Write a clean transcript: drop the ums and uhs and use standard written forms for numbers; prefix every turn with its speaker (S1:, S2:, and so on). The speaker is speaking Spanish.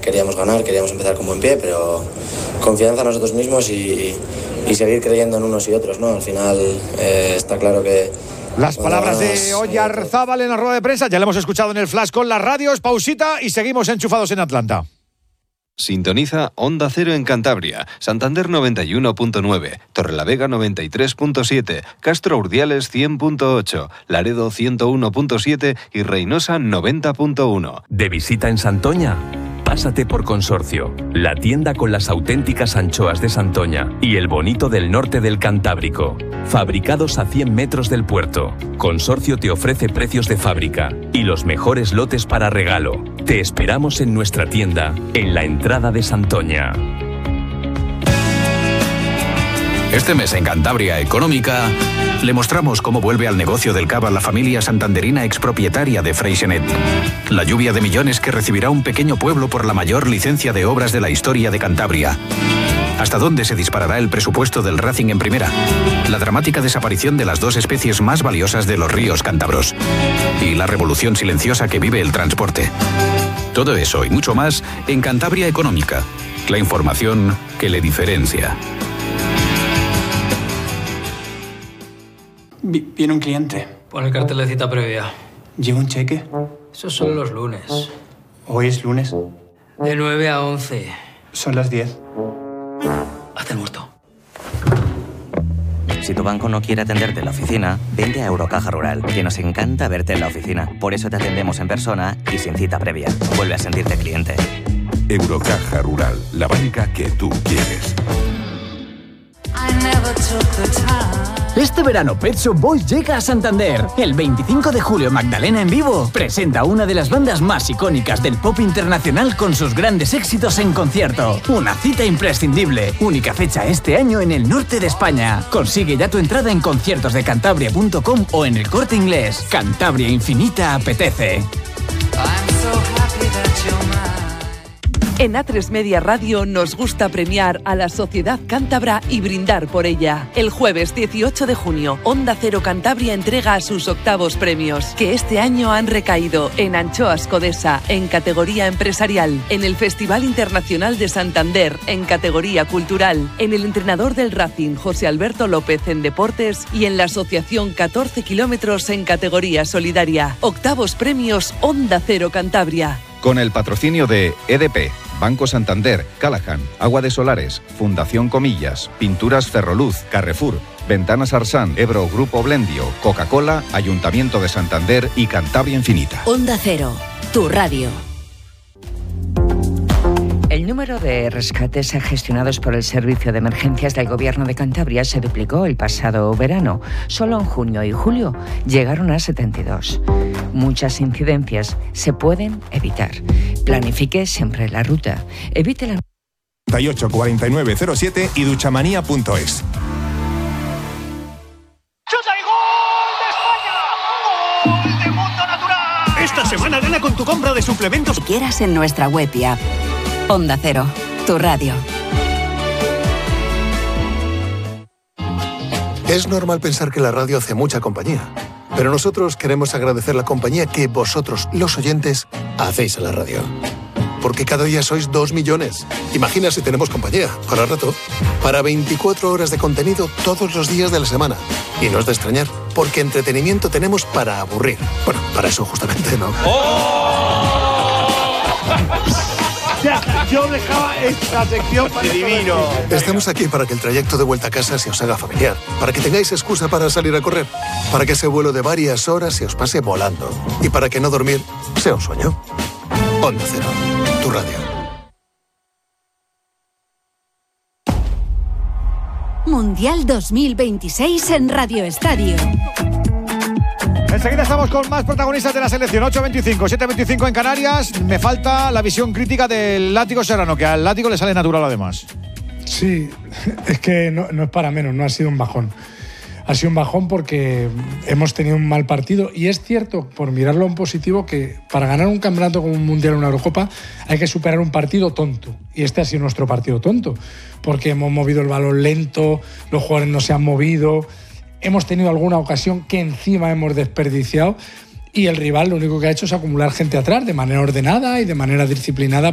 S1: queríamos ganar, queríamos empezar con buen pie, pero confianza en nosotros mismos y seguir creyendo en unos y otros, ¿no? Al final está claro que...
S2: Las palabras de Oyarzábal en la rueda de prensa, ya la hemos escuchado en el Flash con las radios, pausita y seguimos enchufados en Atlanta.
S3: Sintoniza Onda Cero en Cantabria, Santander 91.9, Torrelavega 93.7, Castro Urdiales 100.8, Laredo 101.7 y Reynosa 90.1.
S4: ¿De visita en Santoña? Pásate por Consorcio, la tienda con las auténticas anchoas de Santoña y el bonito del norte del Cantábrico. Fabricados a 100 metros del puerto, Consorcio te ofrece precios de fábrica y los mejores lotes para regalo. Te esperamos en nuestra tienda, en la entrada de Santoña.
S5: Este mes en Cantabria Económica le mostramos cómo vuelve al negocio del cava la familia santanderina expropietaria de Freixenet. La lluvia de millones que recibirá un pequeño pueblo por la mayor licencia de obras de la historia de Cantabria. ¿Hasta dónde se disparará el presupuesto del Racing en primera? La dramática desaparición de las dos especies más valiosas de los ríos cántabros. Y la revolución silenciosa que vive el transporte. Todo eso y mucho más en Cantabria Económica. La información que le diferencia.
S6: Viene un cliente.
S7: Pon el cartel de cita previa.
S6: ¿Lleva un cheque?
S7: Esos son los lunes.
S6: ¿Hoy es lunes?
S7: De 9 a 11.
S6: Son las 10.
S7: Hazte el muerto.
S8: Si tu banco no quiere atenderte en la oficina, vente a Eurocaja Rural, que nos encanta verte en la oficina. Por eso te atendemos en persona y sin cita previa. Vuelve a sentirte cliente.
S9: Eurocaja Rural, la banca que tú quieres.
S10: Este verano Pet Shop Boys llega a Santander. El 25 de julio Magdalena en vivo presenta una de las bandas más icónicas del pop internacional con sus grandes éxitos en concierto. Una cita imprescindible. Única fecha este año en el norte de España. Consigue ya tu entrada en conciertosdecantabria.com o en el Corte Inglés. Cantabria Infinita apetece.
S11: En A3 Media Radio nos gusta premiar a la sociedad cántabra y brindar por ella. El jueves 18 de junio, Onda Cero Cantabria entrega a sus octavos premios, que este año han recaído en Anchoas Codesa, en categoría empresarial, en el Festival Internacional de Santander, en categoría cultural, en el entrenador del Racing, José Alberto López, en deportes, y en la asociación 14 kilómetros en categoría solidaria. Octavos premios Onda Cero Cantabria.
S12: Con el patrocinio de EDP, Banco Santander, Callahan, Agua de Solares, Fundación Comillas, Pinturas Ferroluz, Carrefour, Ventanas Arsan, Ebro Grupo Blendio, Coca-Cola, Ayuntamiento de Santander y Cantabria Infinita.
S13: Onda Cero, tu radio.
S14: El número de rescates gestionados por el Servicio de Emergencias del Gobierno de Cantabria se duplicó el pasado verano. Solo en junio y julio llegaron a 72. Muchas incidencias se pueden evitar. Planifique siempre la ruta. Evite la
S15: 38 49 07 y duchamanía.es.
S16: Esta semana gana con tu compra de suplementos.
S13: Quieras en nuestra web y app. Onda Cero, tu radio.
S17: Es normal pensar que la radio hace mucha compañía, pero nosotros queremos agradecer la compañía que vosotros, los oyentes, hacéis a la radio. Porque cada día sois 2 millones. Imagina si tenemos compañía, para rato, para 24 horas de contenido todos los días de la semana. Y no es de extrañar, porque entretenimiento tenemos para aburrir. Bueno, para eso justamente, ¿no?
S2: Yo dejaba esta sección para divino.
S17: Estamos aquí para que el trayecto de vuelta a casa se os haga familiar, para que tengáis excusa para salir a correr, para que ese vuelo de varias horas se os pase volando y para que no dormir sea un sueño. Onda Cero, tu radio.
S13: Mundial 2026 en Radio Estadio.
S2: Enseguida estamos con más protagonistas de la selección. 8.25, 7.25 en Canarias. Me falta la visión crítica del Látigo Serrano, que al Látigo le sale natural además.
S18: Sí, es que no es para menos, no ha sido un bajón. Ha sido un bajón porque hemos tenido un mal partido y es cierto, por mirarlo en positivo, que para ganar un campeonato como un Mundial o una Eurocopa hay que superar un partido tonto. Y este ha sido nuestro partido tonto, porque hemos movido el balón lento, los jugadores no se han movido, hemos tenido alguna ocasión que encima hemos desperdiciado y el rival lo único que ha hecho es acumular gente atrás de manera ordenada y de manera disciplinada